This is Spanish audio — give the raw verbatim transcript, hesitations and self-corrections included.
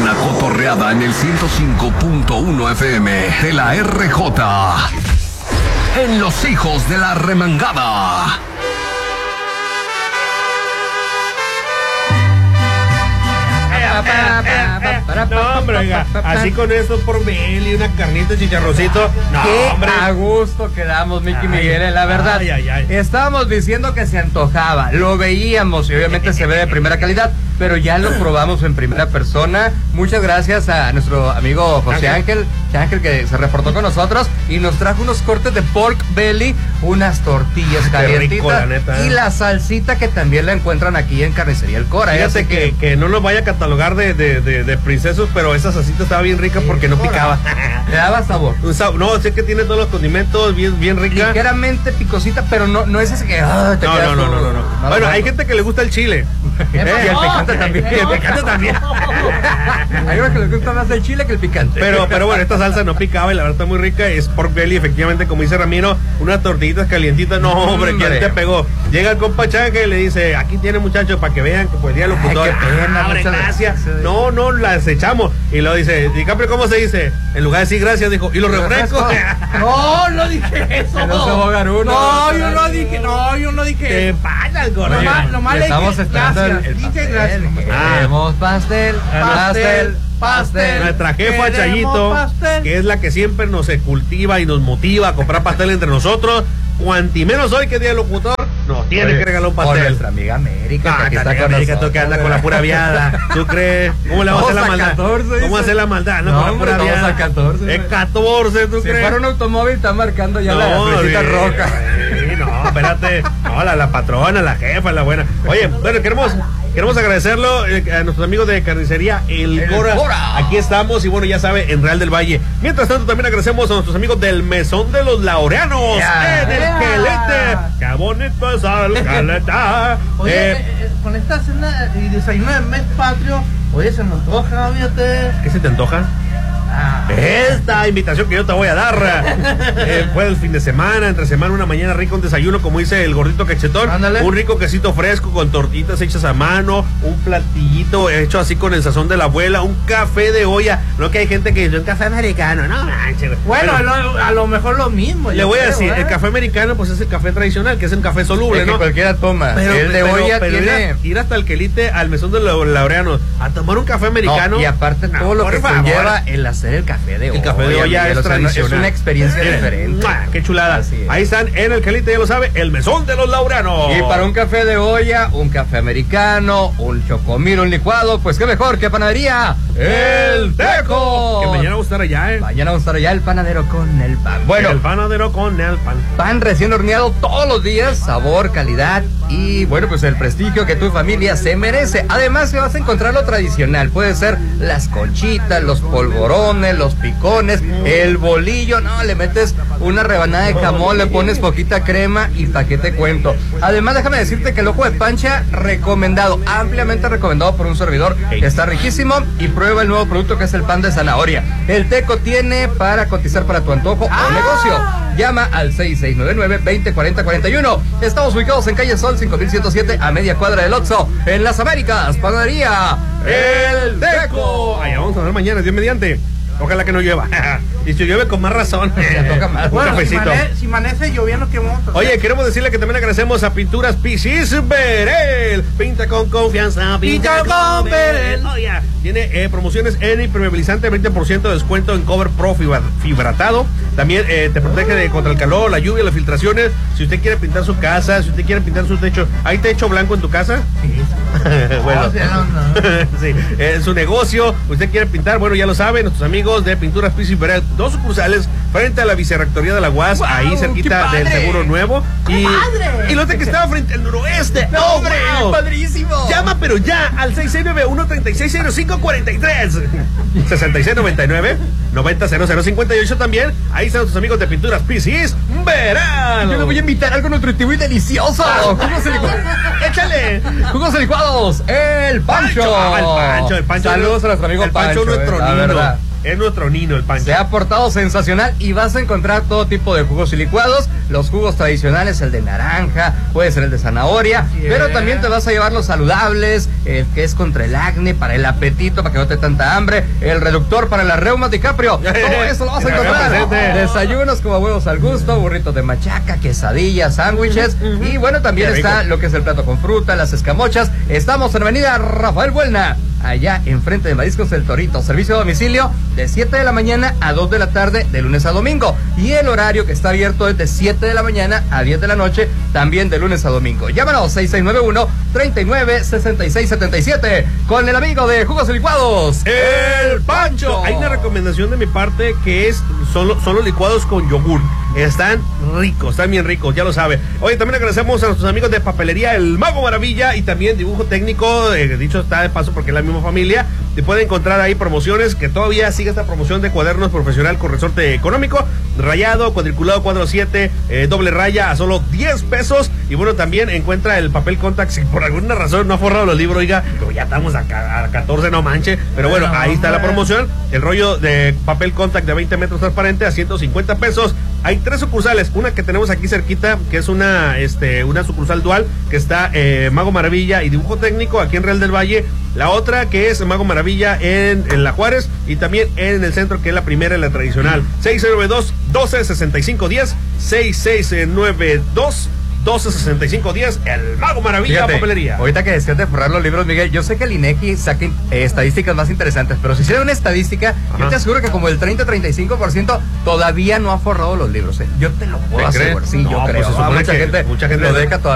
Una cotorreada en el ciento cinco punto uno F M de la R J. En Los Hijos de la Remangada. No, hombre, oiga, así con esto por Mel y una carnita, chicharrocito. No, Qué hombre. a gusto quedamos, Mickey Ay, Miguel, la verdad. ay, ay, ay. Estábamos diciendo que se antojaba, lo veíamos y obviamente se ve de primera calidad, pero ya lo probamos en primera persona. Muchas gracias a nuestro amigo José Ángel, José Ángel que se reportó con nosotros y nos trajo unos cortes de pork belly, unas tortillas calientitas y la salsita que también la encuentran aquí en Carnicería El Cora. Fíjate que, que no nos vaya a catalogar de, de, de, de princesos, pero esa salsita estaba bien rica porque no picaba. Le daba sabor. No, sé que tiene todos los condimentos bien, bien rica. Ligeramente picosita, pero no, no es ese que... Ah, te no, quedas no, no, como- no, no, no. Bueno, hay gente que le gusta el chile. Y el picante también. Y el picante también. Hay unos que les gusta más el chile que el picante. Pero, pero bueno, esta salsa no picaba y la verdad está muy rica. Es pork belly, efectivamente, como dice Ramiro, unas tortillitas calientitas. No, hombre, ¿quién Hombre. te pegó? Llega el compa Change y le dice, aquí tiene muchachos para que vean que pues día locutor. Ay, qué pena, Ah, hombre, muchas gracias. gracias. No, no, las echamos. Y luego dice, DiCaprio, ¿cómo se dice? En lugar de decir gracias, dijo, ¿y los refrescos? No, no dije eso. No se ahogan uno. No, yo no dije, no, yo no Te dije. pasa el gordo. Nomás- nomás le estamos dije esperando el, gracias, el dije pastel. gracias. Ah. Queremos pastel, pastel, pastel. Nuestra jefa Queremos Chayito, pastel. que es la que siempre nos eh, cultiva y nos motiva a comprar pastel entre nosotros. Cuanti menos hoy que día del locutor, nos tiene Oye, que regalar un por pastel. nuestra amiga América, Ah, que aquí está está con América, tú nosotros. que anda con la pura viada. ¿Tú crees? ¿Cómo le vamos a hacer la Dos a maldad? catorce, ¿Cómo dice. hacer la maldad? No, No, con la hombre, pura dos viada. a catorce, Es güey. catorce, ¿tú Si crees? fuera un automóvil, está marcando ya la flecita sí, roja. sí, no, espérate. No, la, la patrona, la jefa, la buena. Oye, bueno, queremos, queremos agradecerlo eh, a nuestros amigos de Carnicería El, El Cora. Cora. Aquí estamos y bueno, ya sabe, en Real del Valle. Mientras tanto, también agradecemos a nuestros amigos del Mesón de los Laureanos. Yeah. En el Yeah. Quelete. Qué bonito es el Caleta. Oye, Eh, eh, eh, con esta cena y desayuno de mes patrio, oye, se me antoja, fíjate. ¿Qué se te antoja? Ah, Esta invitación que yo te voy a dar eh, fue el fin de semana, entre semana, una mañana rica, un desayuno, como dice el gordito cachetón. Ándale. Un rico quesito fresco con tortitas hechas a mano, un platillito hecho así con el sazón de la abuela, un café de olla. No que hay gente que dice un café americano, no manches, güey. bueno, Bueno, a lo, a lo mejor lo mismo. le yo voy a creo, decir, ¿eh? el café americano pues es el café tradicional, que es el café soluble, El que ¿no? cualquiera toma. Pero, el de pero- olla pero tiene... ir, a, ir hasta el Quelite, al mesón de los laureanos, a tomar un café americano. No, y aparte No, todo lo por que favor. conlleva el hacer el café de olla. El café de olla Miguel, es o sea, no- tradicional. Es una experiencia Miren, diferente. ¡mua! ¡Qué chulada! Así es. Ahí están en el Quelite, ya lo sabe, el mesón de los laureanos. Y para un café de olla, un café americano, un chocomil, un licuado, pues qué mejor que panadería El Teco. Que mañana vamos a estar allá, ¿eh? Mañana vamos a estar allá el panadero con el pan. Bueno, El panadero con el pan. pan recién horneado todos los días, sabor, calidad y bueno, pues el prestigio que tu familia se merece. Además, se vas a encontrar lo tradicional. Puede ser las conchitas, los polvorones, los picones, el bolillo. No, le metes una rebanada de jamón, le pones poquita crema y pa' qué te cuento. Además, déjame decirte que el ojo de pancha recomendado, ampliamente recomendado por un servidor. Está riquísimo y prueba el nuevo producto que es el pan de zanahoria. El Teco tiene para cotizar para tu antojo o negocio. Llama al seis seis nueve nueve, veinte cuarenta cuarenta y uno. Estamos ubicados en calle Sol cinco mil ciento siete a media cuadra del Oxxo, en Las Américas, panadería El Teco. Allá vamos a ver mañana, Dios mediante. Ojalá que no llueva. Y si llueve con más razón. Se toca más. Un Bueno, si, cafecito. mane- si amanece lloviendo, ¿qué vamos a hacer? Oye, queremos decirle que también agradecemos a Pinturas Pisis Berel. Pinta con confianza, pinta, Pinta con Berel. Oye, tiene eh, promociones en impermeabilizante, veinte por ciento de descuento en cover pro fibra- fibratado. También eh, te protege de, contra el calor, la lluvia, las filtraciones. Si usted quiere pintar su casa, si usted quiere pintar su techo, ¿hay techo blanco en tu casa? Bueno, No, o sea, no, no. sí, en su negocio, usted quiere pintar, bueno, ya lo saben, nuestros amigos de Pinturas Piso y Berel, dos sucursales frente a la Vicerrectoría de la U A S, Wow, ahí qué cerquita padre. del Seguro Nuevo. ¡Qué y, padre! y lo otro que estaba frente al noroeste. No, ¡Hombre! wow. ¡Padrísimo! Llama, pero ya, al seis seis nueve, uno tres seis, cero cinco cuatro tres. sesenta y seis noventa y nueve, noventa cero cero cincuenta y ocho también. Ahí están nuestros amigos de Pinturas Pisis Verán. Yo le voy a invitar algo nutritivo y delicioso. Jugos licuados. Échale. Jugos licuados. El Pancho. Ah, el Pancho, el Pancho. Saludos a nuestro amigo El Pancho, Pancho. nuestro eh, la niño. verdad. Es nuestro Nino, el Pancho. Se ha portado sensacional y vas a encontrar todo tipo de jugos y licuados. Los jugos tradicionales, el de naranja, puede ser el de zanahoria, Yeah. pero también te vas a llevar los saludables, el que es contra el acné, para el apetito, para que no te dé tanta hambre, el reductor para la reuma, DiCaprio. Todo eso lo vas a encontrar. Desayunos como huevos al gusto, burritos de machaca, quesadillas, sándwiches, uh-huh. y bueno, también está lo que es el plato con fruta, las escamochas. Estamos en Avenida Rafael Buelna, allá enfrente de Mariscos El Torito. Servicio a domicilio de siete de la mañana a dos de la tarde, de lunes a domingo. Y el horario que está abierto es de siete de la mañana a diez de la noche, también de lunes a domingo. Llámanos seis seis nueve uno, tres nueve, seis seis siete siete con el amigo de Jugos y Licuados, El Pancho. Hay una recomendación de mi parte que es son, son los licuados con yogur. Están ricos, están bien ricos, ya lo sabe. Oye, también agradecemos a nuestros amigos de Papelería El Mago Maravilla y también Dibujo Técnico, eh, dicho está de paso porque es la misma familia. Te puede encontrar ahí promociones, que todavía sigue esta promoción de cuadernos profesional con resorte económico, rayado, cuadriculado, cuadro siete, eh, doble raya a solo diez pesos. Y bueno, también encuentra el papel contact, si por alguna razón no ha forrado los libros, oiga, pero ya estamos a, a catorce, no manche. Pero bueno, ahí está la promoción. El rollo de papel contact de veinte metros transparente a ciento cincuenta pesos. Hay tres sucursales, una que tenemos aquí cerquita, que es una este una sucursal dual, que está eh, Mago Maravilla y Dibujo Técnico aquí en Real del Valle. La otra que es Mago Maravilla en, en La Juárez y también en el centro, que es la primera y la tradicional. seis cero nueve dos, doce sesenta y cinco diez, seis seis nueve dos, doce sesenta y cinco diez, El Mago Maravilla. Fíjate, Papelería. Ahorita que decías de forrar los libros, Miguel, yo sé que el INEGI saca eh, estadísticas más interesantes, pero si hiciera una estadística, ajá, yo te aseguro que como el treinta a treinta y cinco por ciento todavía no ha forrado los libros, ¿eh? Yo te lo puedo asegurar. Sí, no, yo creo. Pues ah, mucha, que, gente mucha gente lo deja todavía.